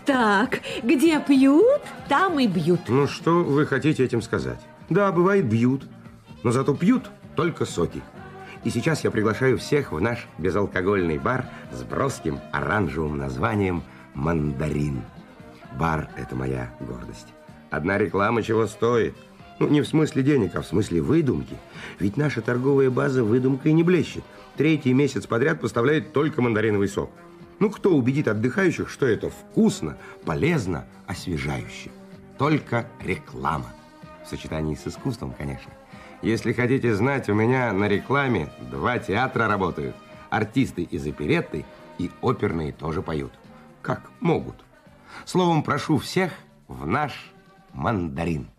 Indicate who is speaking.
Speaker 1: Так, где пьют, там и бьют.
Speaker 2: Ну, что вы хотите этим сказать? Да, бывает, бьют, но зато пьют только соки. И сейчас я приглашаю всех в наш безалкогольный бар с броским оранжевым названием «Мандарин». Бар – это моя гордость. Одна реклама чего стоит? Ну, не в смысле денег, а в смысле выдумки. Ведь наша торговая база выдумкой не блещет. 3-й месяц подряд поставляет только мандариновый сок. Ну, кто убедит отдыхающих, что это вкусно, полезно, освежающе? Только реклама. В сочетании с искусством, конечно. Если хотите знать, у меня на рекламе 2 театра работают. Артисты из оперетты и оперные тоже поют. Как могут. Словом, прошу всех в наш «Мандарин».